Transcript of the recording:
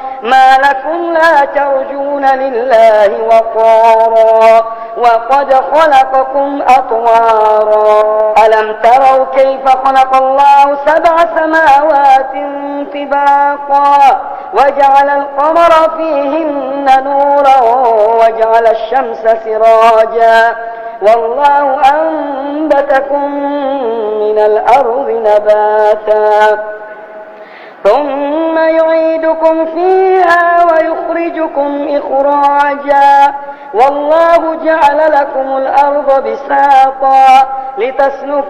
ما لكم لا ترجون لله وقارا وقد خلقكم أطوارا ألم تروا كيف خلق الله 7 سماوات طباقا وجعل القمر فيهن نورا وجعل الشمس سراجا والله أنبتكم من الأرض نباتا ثم يعيدكم فيها ويخرجكم إخراجا والله جعل لكم الأرض بساطا لتسلكوا